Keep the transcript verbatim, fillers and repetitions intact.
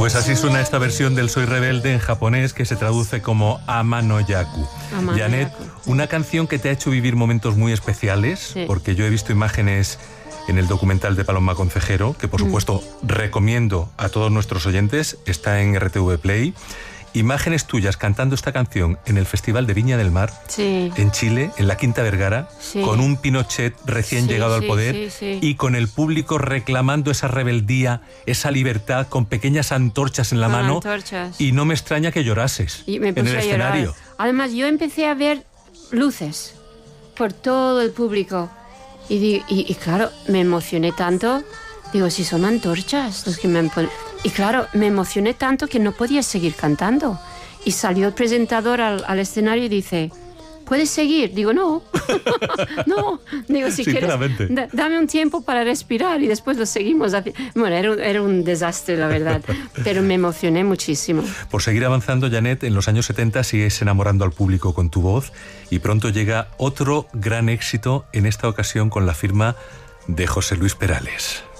Pues así suena esta versión del Soy Rebelde en japonés, que se traduce como Ama no Yaku. Ama no Janet, Yaku, sí. Una canción que te ha hecho vivir momentos muy especiales, Sí. porque yo he visto imágenes en el documental de Paloma Concejero, que por supuesto mm. recomiendo a todos nuestros oyentes, está en R T V Play. Imágenes tuyas cantando esta canción en el Festival de Viña del Mar, sí. en Chile, en la Quinta Vergara, sí. con un Pinochet recién sí, llegado sí, al poder sí, sí. y con el público reclamando esa rebeldía, esa libertad, con pequeñas antorchas en la con mano. Antorchas. Y no me extraña que llorases y me en el a escenario. Llorar. Además, yo empecé a ver luces por todo el público y, di, y, y claro, me emocioné tanto. Digo, si son antorchas los que me han pon... Y claro, me emocioné tanto que no podía seguir cantando. Y salió el presentador al, al escenario y dice, ¿puedes seguir? Digo, no. no. Digo, si quieres, da, dame un tiempo para respirar y después lo seguimos. Bueno, era un, era un desastre, la verdad. Pero me emocioné muchísimo. Por seguir avanzando, Janet, en los años setenta sigues enamorando al público con tu voz y pronto llega otro gran éxito, en esta ocasión con la firma de José Luis Perales.